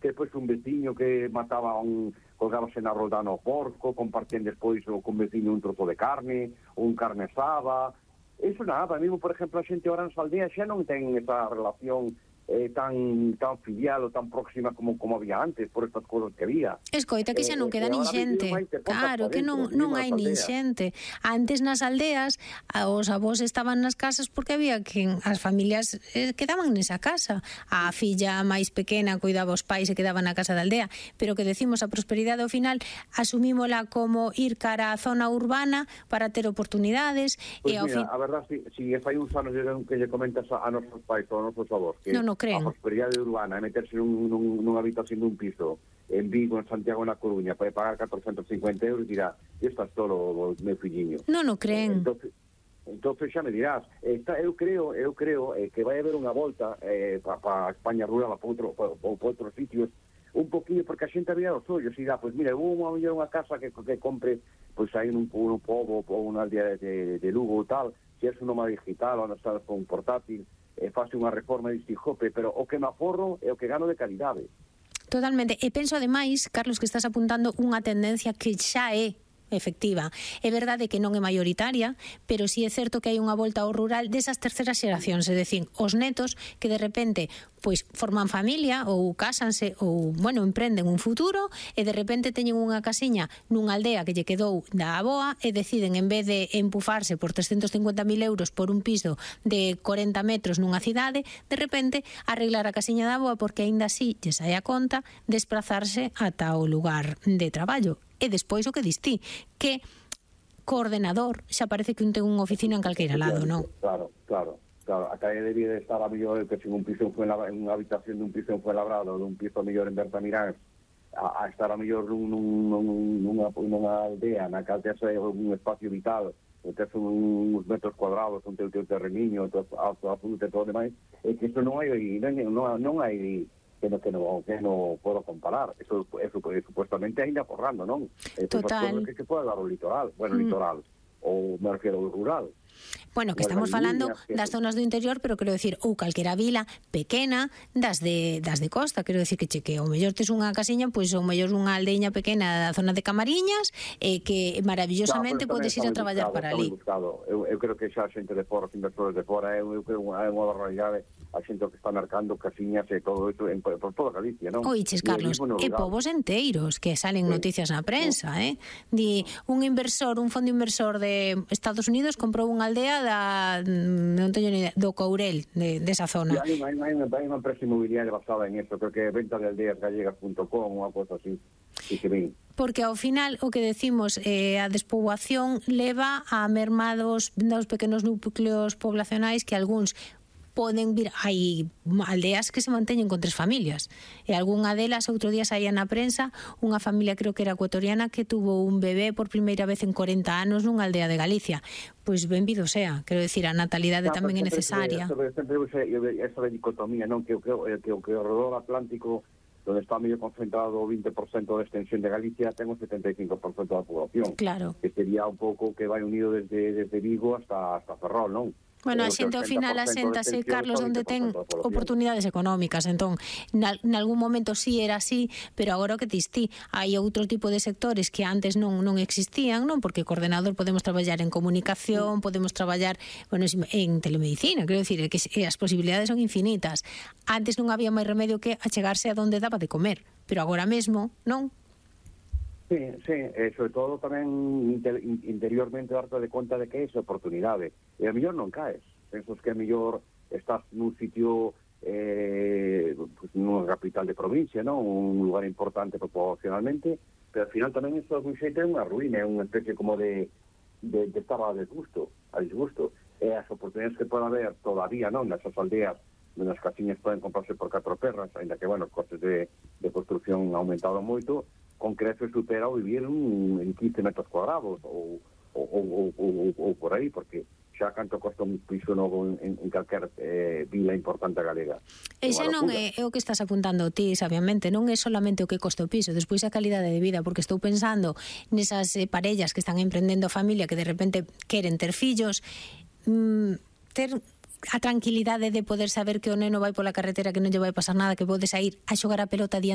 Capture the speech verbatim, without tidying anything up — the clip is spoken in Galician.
que depois un veciño que mataba un, colgábase na roldana o porco, compartían despois o con veciño un trozo de carne, un carne asada. Eso nada, mesmo, por exemplo, a xente ahora nas aldeas xa non ten esa relación eh, tan tan filial ou tan próxima como como había antes, por estas cousas que había. Escoita, que xa non queda Eh, nin agora xente. viviron máis de portas Claro, pa que dentro, non, viviron non nas hai nin aldeas. xente. Antes nas aldeas, a- os avós estaban nas casas porque había quen, as familias eh, quedaban nesa casa. A filla máis pequena cuidaba os pais e quedaba na casa da aldea. Pero que decimos, a prosperidade ao final asumímola como ir cara á zona urbana para ter oportunidades. Pois e ao mira, fin... a verdad, si, si fai uns anos que lle comentas a, a nosos pais ou a nosos avós que Non o creen. a prosperidade urbana é meterse nun, nun, nunha habitación dun piso en Vigo, en Santiago, na Coruña, para pagar catorcentos cincuenta euros, dirá, estás todo, meu filliño. Non o creen. Entonces, entonces xa me dirás, está, eu creo, eu creo eh, que vai haber unha volta eh, para pa España rural, para outro, pa, pa outros sitios, un poquinho, porque a xente había os ollos, e dá, pois mira, vou a mellor unha casa que, que compre, pois aí nun, nun pobo, ou unha aldea de, de Lugo ou tal, se é un nómada digital, ou estás con un portátil, eh, fase unha reforma de Stijope, pero o que me aforro é o que gano de calidade. Totalmente. E penso ademais, Carlos, que estás apuntando unha tendencia que xa é efectiva. É verdade que non é maioritaria, pero sí é certo que hai unha volta ao rural desas terceras xeracións, é dicir, os netos que de repente pois forman familia ou cásanse ou, bueno, emprenden un futuro e de repente teñen unha casiña nunha aldea que lle quedou da aboa e deciden, en vez de empufarse por trescentos cincuenta mil euros por un piso de corenta metros nunha cidade, de repente arreglar a casiña da aboa porque aínda así lle sae a conta desplazarse ata o lugar de traballo. E despois o que distí, que coordenador xa parece que un ten unha oficina en calqueira lado, non? Claro, claro, claro. A calle debía de estar a mellor que sin un piso en Fuenlabrada, en unha habitación dun piso en Fuenlabrada ou dun piso a mellor en Bertamirán, a, a estar a mellor nun, nun, nun, nunha, nunha aldea na que tes un espacio vital, tes uns metros cuadrados, un teu teu terreniño, a, a fruta e todo demais, e que isto non hai, non, non, non hai que no, que no, que no puedo comparar. Eso, eso, eso supuestamente ainda forrando, non? Total. Que se pode dar o litoral, bueno, mm. litoral, ou me refiero ao rural. Bueno, que estamos falando das zonas do interior, pero quero decir, ou calquera vila pequena das de das de costa, quero decir que che que o mellor tes unha casiña, pois o mellor unha aldeiña pequena da zona de Camariñas, e eh, que maravillosamente claro, podes ir a traballar para ali. Eu, eu creo que xa a xente de fora, os inversores de fora, eu, eu creo que é unha barbaridade a xente que está marcando casiñas e todo isto en, por toda Galicia, non? Oiches, Carlos, e povos enteiros que salen sí. noticias na prensa, eh? Di, un inversor, un fondo inversor de Estados Unidos comprou unha aldea da, non teño ni idea, do Courel, de, de esa zona. Hai, hai, hai, hai unha empresa inmobiliaria basada en isto, creo que venta de aldeas gallegas punto com, unha cosa así, e que ven. Porque ao final o que decimos, eh, a despoboación leva a mermados dos pequenos núcleos poblacionais que algúns poden vir, hai aldeas que se manteñen con tres familias, e algunha delas outro día saía na prensa unha familia, creo que era ecuatoriana, que tuvo un bebé por primeira vez en corenta anos nunha aldea de Galicia. Pois benvido sea, quero decir, a natalidade no, tamén é necesaria. Sempre, sempre, sempre esa dicotomía, non, que, que, que, que o redor atlántico, donde está medio concentrado o vinte por cento da extensión de Galicia, ten o setenta y cinco por cento da población. Claro. Que sería un pouco que vai unido desde, desde Vigo hasta, hasta Ferrol, non? Bueno, a xente ao final aséntase, Carlos, onde ten oportunidades económicas. Entón, nalgún momento sí era así, pero agora o que distí, hai outro tipo de sectores que antes non non existían, non? Porque coordenador podemos traballar en comunicación, podemos traballar, bueno, en telemedicina, quero dicir, que as posibilidades son infinitas. Antes non había máis remedio que achegarse a donde daba de comer, pero agora mesmo, non? Sí, sí, eh, sobre todo tamén inter, interiormente darte de conta de que é esa oportunidade. E a mellor non caes. Pensas que a mellor estás nun sitio, eh, pues, nunha capital de provincia, non? Un lugar importante proporcionalmente, pero ao final tamén isto de xeito é unha ruína, é unha especie como de, de, de estar a desgusto, a disgusto. E as oportunidades que pode haber todavía, non? Nesas aldeas, nas casiñas poden comprarse por catro perras, ainda que, bueno, os costes de, de construcción han aumentado moito, con creces supera o vivir un, en quince metros cuadrados ou, ou, ou, ou, ou por aí, porque xa canto costa un piso novo en, en calquer eh, vila importante galega. E xa non é, é o que estás apuntando ti, sabiamente, non é solamente o que costa o piso, despois a calidade de vida, porque estou pensando nesas eh, parellas que están emprendendo familia, que de repente queren ter fillos, mm, ter a tranquilidade de poder saber que o neno vai pola carretera, que non lle vai pasar nada, que pode sair a xogar a pelota diante